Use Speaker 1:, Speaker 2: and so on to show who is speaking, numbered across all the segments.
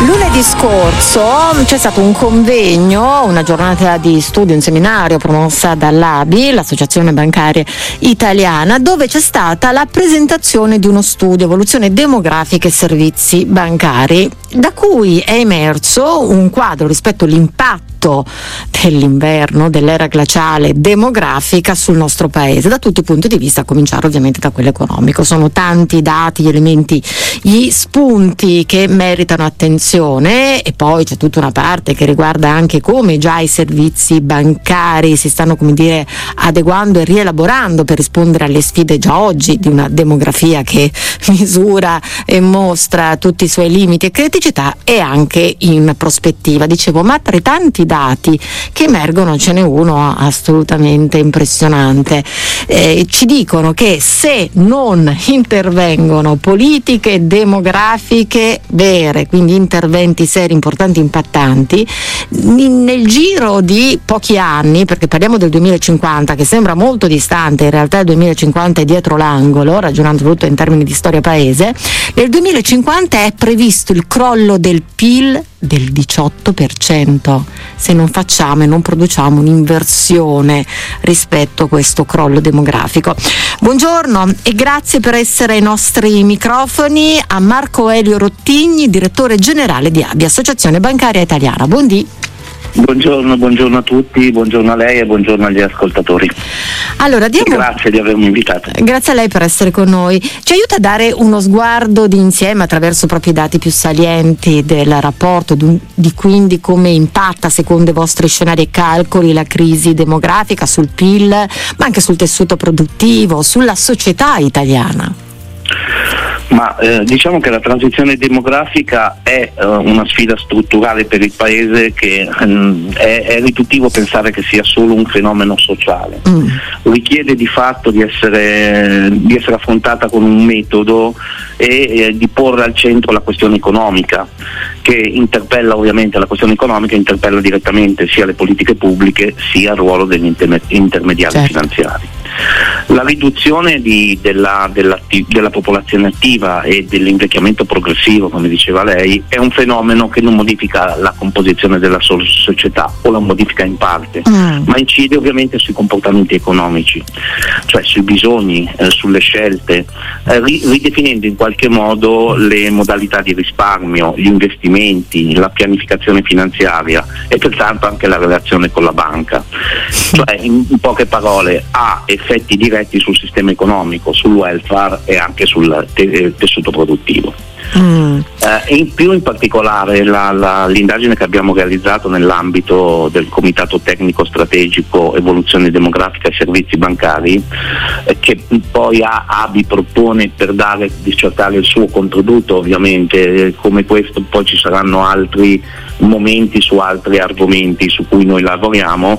Speaker 1: Lunedì scorso c'è stato un convegno, una giornata di studio, un seminario promossa dall'ABI, l'Associazione Bancaria Italiana, dove c'è stata la presentazione di uno studio evoluzione demografica e servizi bancari, da cui è emerso un quadro rispetto all'impatto dell'inverno, dell'era glaciale demografica sul nostro paese, da tutti i punti di vista, a cominciare ovviamente da quello economico. Sono tanti i dati, gli elementi, gli spunti che meritano attenzione, e poi c'è tutta una parte che riguarda anche come già i servizi bancari si stanno, come dire, adeguando e rielaborando per rispondere alle sfide già oggi di una demografia che misura e mostra tutti i suoi limiti e criticità, e anche in prospettiva. Dicevo, ma tra i tanti dati che emergono ce n'è uno assolutamente impressionante. Ci dicono che se non intervengono politiche demografiche vere, quindi interventi seri, importanti, impattanti, nel giro di pochi anni, perché parliamo del 2050 che sembra molto distante, in realtà il 2050 è dietro l'angolo, ragionando tutto in termini di storia paese, nel 2050 è previsto il crollo del PIL del 18%, se non facciamo e non produciamo un'inversione rispetto a questo crollo demografico. Buongiorno e grazie per essere ai nostri microfoni a Marco Elio Rottigni, direttore generale di ABI, Associazione Bancaria Italiana. Buondì.
Speaker 2: Buongiorno a tutti, buongiorno a lei e buongiorno agli ascoltatori.
Speaker 1: Allora,
Speaker 2: grazie di avermi invitato.
Speaker 1: Grazie a lei per essere con noi. Ci aiuta a dare uno sguardo d'insieme attraverso proprio i dati più salienti del rapporto, di quindi come impatta secondo i vostri scenari e calcoli la crisi demografica sul PIL, ma anche sul tessuto produttivo, sulla società italiana.
Speaker 2: Ma diciamo che la transizione demografica è una sfida strutturale per il Paese, che è riduttivo pensare che sia solo un fenomeno sociale. Richiede di fatto di essere affrontata con un metodo e di porre al centro la questione economica, che interpella ovviamente la questione economica, interpella direttamente sia le politiche pubbliche sia il ruolo degli intermediari finanziari. La riduzione della popolazione attiva e dell'invecchiamento progressivo, come diceva lei, è un fenomeno che non modifica la composizione della società, o la modifica in parte, ma incide ovviamente sui comportamenti economici, cioè sui bisogni, sulle scelte, ridefinendo in qualche modo le modalità di risparmio, gli investimenti, la pianificazione finanziaria e pertanto anche la relazione con la banca. Cioè, in poche parole, ha effetti diretti sul sistema economico, sul welfare e anche sul tessuto produttivo. In particolare l'indagine che abbiamo realizzato nell'ambito del Comitato Tecnico Strategico Evoluzione Demografica e Servizi Bancari, che poi ABI propone per discertare il suo contributo, ovviamente come questo poi ci saranno altri momenti su altri argomenti su cui noi lavoriamo,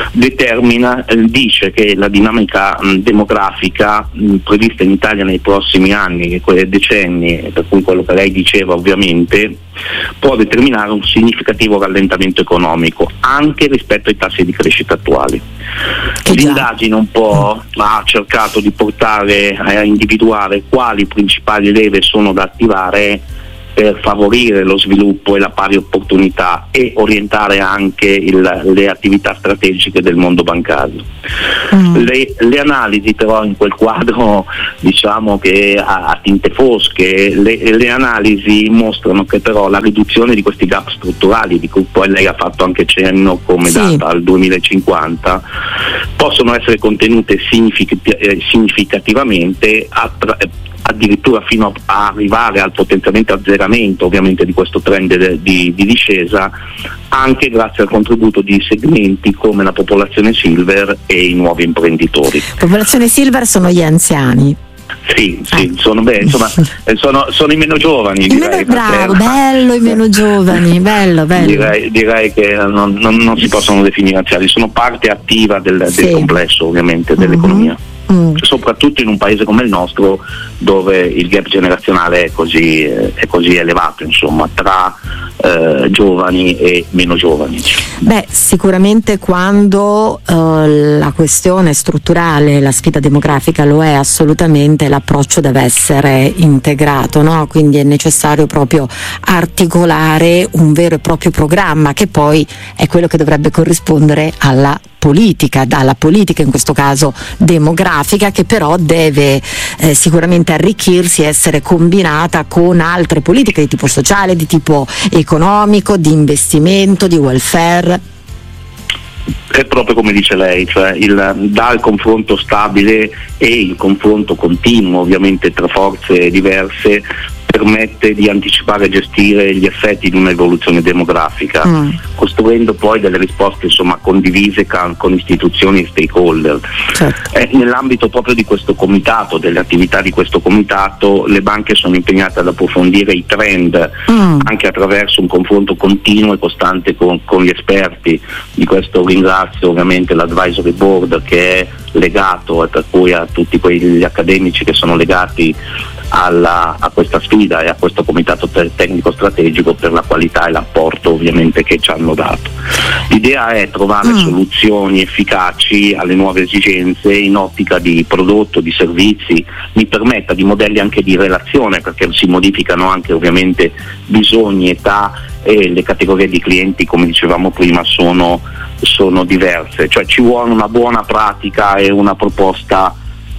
Speaker 2: dice che la dinamica demografica prevista in Italia nei prossimi anni, decenni, per cui quello che lei diceva ovviamente, può determinare un significativo rallentamento economico anche rispetto ai tassi di crescita attuali. L'indagine un po' ha cercato di portare a individuare quali principali leve sono da attivare per favorire lo sviluppo e la pari opportunità e orientare anche le attività strategiche del mondo bancario. Le analisi però in quel quadro, diciamo che a tinte fosche, le analisi mostrano che però la riduzione di questi gap strutturali, di cui poi lei ha fatto anche cenno come data al 2050, possono essere contenute significativamente addirittura fino a arrivare al potenziamento azzeramento ovviamente di questo trend di discesa, anche grazie al contributo di segmenti come la popolazione silver e i nuovi imprenditori.
Speaker 1: Popolazione silver sono gli anziani.
Speaker 2: Sì, sono i meno giovani.
Speaker 1: Bravo, bello i meno giovani, bello.
Speaker 2: Direi che non si possono definire anziani, sono parte attiva del complesso ovviamente dell'economia. Soprattutto in un paese come il nostro, dove il gap generazionale è così elevato, insomma, tra giovani e meno giovani.
Speaker 1: Sicuramente quando la questione strutturale, la sfida demografica lo è assolutamente, l'approccio deve essere integrato, no? Quindi è necessario proprio articolare un vero e proprio programma che poi è quello che dovrebbe corrispondere alla politica in questo caso demografica, che però deve sicuramente arricchirsi e essere combinata con altre politiche di tipo sociale, di tipo economico, di investimento, di welfare.
Speaker 2: È proprio come dice lei, cioè dal confronto stabile e il confronto continuo ovviamente tra forze diverse permette di anticipare e gestire gli effetti di un'evoluzione demografica, costruendo poi delle risposte condivise con istituzioni e stakeholder. Certo. Nell'ambito proprio di questo comitato, delle attività di questo comitato, le banche sono impegnate ad approfondire i trend anche attraverso un confronto continuo e costante con gli esperti. Di questo ringrazio ovviamente l'advisory board che è legato, e per cui a tutti quegli accademici che sono legati a questa sfida e a questo comitato tecnico strategico per la qualità e l'apporto ovviamente che ci hanno dato. L'idea è trovare soluzioni efficaci alle nuove esigenze in ottica di prodotto, di servizi, mi permetta di modelli anche di relazione, perché si modificano anche ovviamente bisogni, età e le categorie di clienti, come dicevamo prima, sono diverse, cioè ci vuole una buona pratica e una proposta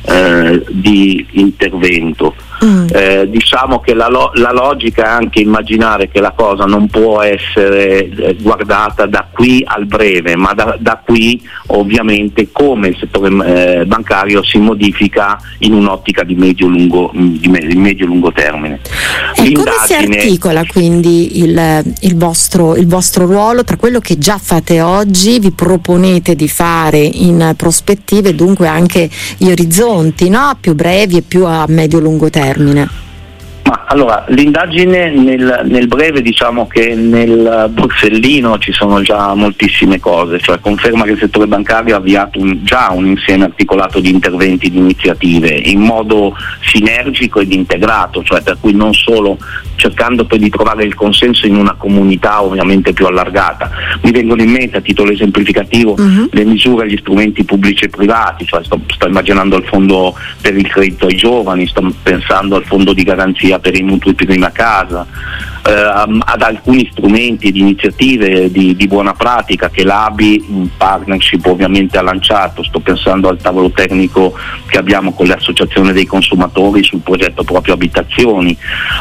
Speaker 2: di intervento. Diciamo che la logica è anche immaginare che la cosa non può essere guardata da qui al breve, ma da qui ovviamente come il settore bancario si modifica in un'ottica di medio-lungo termine.
Speaker 1: E come si articola quindi il vostro ruolo tra quello che già fate oggi, vi proponete di fare in prospettive, dunque anche gli orizzonti, no? Più brevi e più a medio-lungo termine?
Speaker 2: Ma allora, l'indagine nel breve, diciamo che nel borsellino ci sono già moltissime cose, cioè conferma che il settore bancario ha avviato già un insieme articolato di interventi, di iniziative in modo sinergico ed integrato, cioè per cui non solo cercando poi di trovare il consenso in una comunità ovviamente più allargata. Mi vengono in mente, a titolo esemplificativo, le misure agli strumenti pubblici e privati, cioè sto immaginando il fondo per il credito ai giovani, sto pensando al fondo di garanzia per i mutui prima casa, ad alcuni strumenti ed iniziative di buona pratica che l'ABI in partnership ovviamente ha lanciato. Sto pensando al tavolo tecnico che abbiamo con le associazioni dei consumatori sul progetto proprio abitazioni,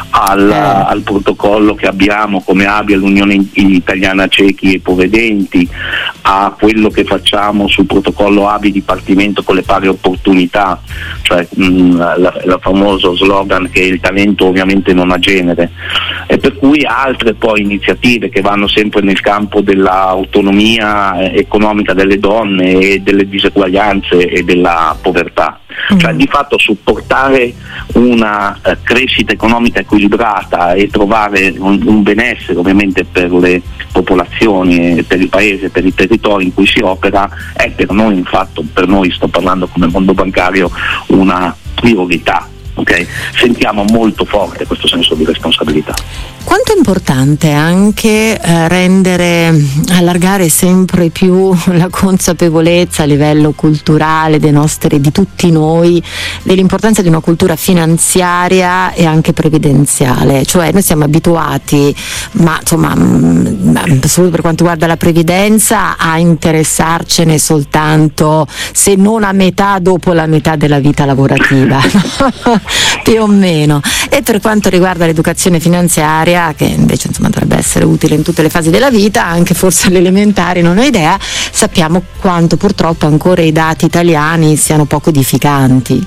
Speaker 2: al protocollo che abbiamo come ABI all'Unione Italiana Ciechi e Ipovedenti, a quello che facciamo sul protocollo ABI Dipartimento con le pari opportunità, cioè la famoso slogan che il talento ovviamente non ha genere, e per cui altre poi iniziative che vanno sempre nel campo dell'autonomia economica delle donne e delle diseguaglianze e della povertà. Cioè di fatto supportare una crescita economica equilibrata e trovare un benessere ovviamente per le popolazioni, per il paese, per i territori in cui si opera è per noi, infatti per noi, sto parlando come mondo bancario, una priorità. Okay? Sentiamo molto forte questo senso di responsabilità.
Speaker 1: Quanto è importante anche allargare sempre più la consapevolezza a livello culturale di tutti noi, dell'importanza di una cultura finanziaria e anche previdenziale. Cioè noi siamo abituati, ma insomma soprattutto per quanto riguarda la previdenza, a interessarcene soltanto, se non a metà, dopo la metà della vita lavorativa più o meno, e per quanto riguarda l'educazione finanziaria, che invece dovrebbe essere utile in tutte le fasi della vita, anche forse alle elementari, non ho idea, sappiamo quanto purtroppo ancora i dati italiani siano poco edificanti.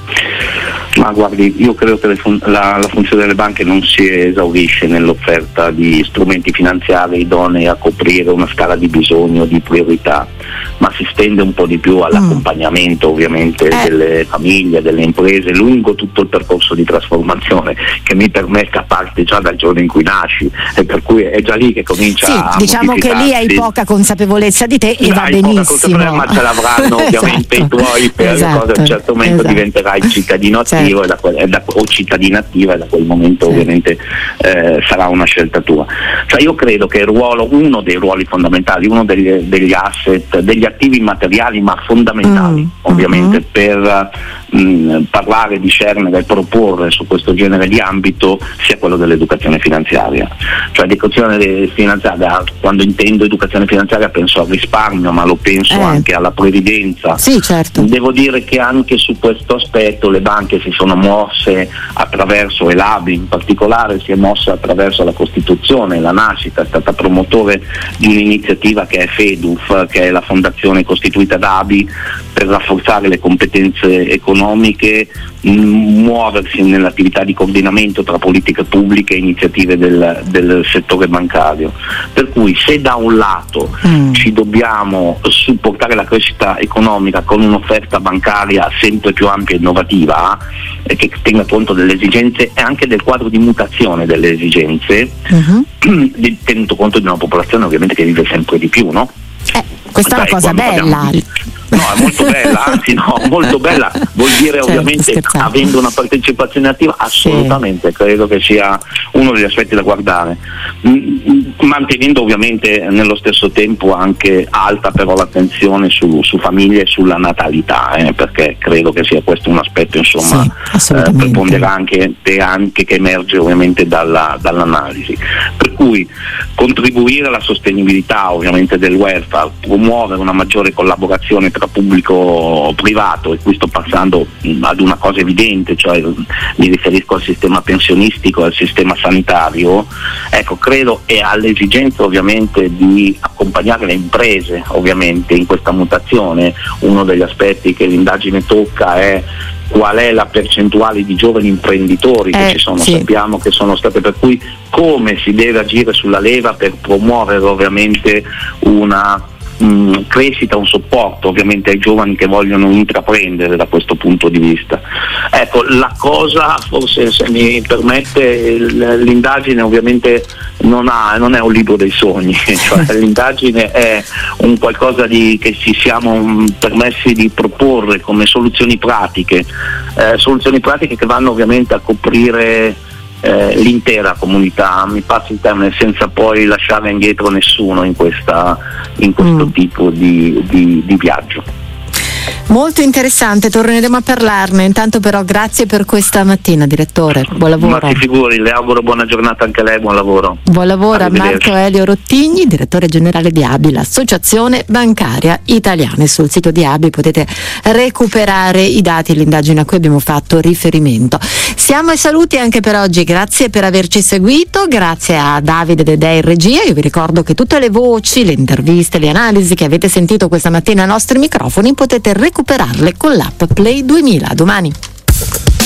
Speaker 2: Ma guardi, io credo che la funzione delle banche non si esaurisce nell'offerta di strumenti finanziari idonei a coprire una scala di bisogno, di priorità. ma si stende un po' di più all'accompagnamento ovviamente delle famiglie, delle imprese lungo tutto il percorso di trasformazione che mi permetta parte già dal giorno in cui nasci, e per cui è già lì che comincia a
Speaker 1: diciamo che lì hai poca consapevolezza di te e va benissimo,
Speaker 2: ma ce l'avranno ovviamente i tuoi per cosa, a un certo momento diventerai cittadino attivo o cittadina attiva, e da quel momento ovviamente sarà una scelta tua. Cioè io credo che uno dei ruoli fondamentali, uno degli asset, degli attivi immateriali ma fondamentali ovviamente per parlare, discernere e proporre su questo genere di ambito sia quello dell'educazione finanziaria. Cioè l'educazione finanziaria, quando intendo educazione finanziaria penso al risparmio, ma lo penso anche alla previdenza.
Speaker 1: Sì, certo.
Speaker 2: Devo dire che anche su questo aspetto le banche si sono mosse attraverso, e l'ABI in particolare si è mossa attraverso la Costituzione, la nascita, è stata promotore di un'iniziativa che è FEDUF, che è la fondazione costituita da ABI per rafforzare le competenze economiche, muoversi nell'attività di coordinamento tra politiche pubbliche e iniziative del settore bancario. Per cui se da un lato ci dobbiamo supportare la crescita economica con un'offerta bancaria sempre più ampia e innovativa, che tenga conto delle esigenze e anche del quadro di mutazione delle esigenze, tenuto conto di una popolazione ovviamente che vive sempre di più, no?
Speaker 1: Questa è una cosa bella.
Speaker 2: No, è molto bella, anzi molto bella, vuol dire ovviamente avendo una partecipazione attiva, assolutamente, credo che sia uno degli aspetti da guardare, mantenendo ovviamente nello stesso tempo anche alta però l'attenzione su famiglie e sulla natalità, perché credo che sia questo un aspetto insomma preponderante anche che emerge ovviamente dall'analisi. Per cui contribuire alla sostenibilità ovviamente del welfare, promuovere una maggiore collaborazione tra pubblico privato, e qui sto passando ad una cosa evidente, cioè mi riferisco al sistema pensionistico e al sistema sanitario, ecco, credo, e all'esigenza ovviamente di accompagnare le imprese ovviamente in questa mutazione. Uno degli aspetti che l'indagine tocca è qual è la percentuale di giovani imprenditori che ci sono, sappiamo che sono state, per cui come si deve agire sulla leva per promuovere ovviamente una crescita, un supporto ovviamente ai giovani che vogliono intraprendere da questo punto di vista. Ecco, la cosa, forse se mi permette, l'indagine ovviamente non è un libro dei sogni, cioè l'indagine è un qualcosa che ci siamo permessi di proporre come soluzioni pratiche che vanno ovviamente a coprire l'intera comunità, mi passi il termine, senza poi lasciare indietro nessuno in questo tipo di viaggio.
Speaker 1: Molto interessante, torneremo a parlarne. Intanto però grazie per questa mattina, direttore, buon lavoro.
Speaker 2: Ma si figuri, le auguro buona giornata anche a lei, buon lavoro.
Speaker 1: Buon lavoro a Marco Elio Rottigni, direttore generale di ABI, l'Associazione Bancaria Italiana. E sul sito di ABI potete recuperare i dati e l'indagine a cui abbiamo fatto riferimento. Siamo ai saluti anche per oggi, grazie per averci seguito, grazie a Davide Dedè in regia. Io vi ricordo che tutte le voci, le interviste, le analisi che avete sentito questa mattina ai nostri microfoni potete recuperarle con l'app Play 2000. A domani.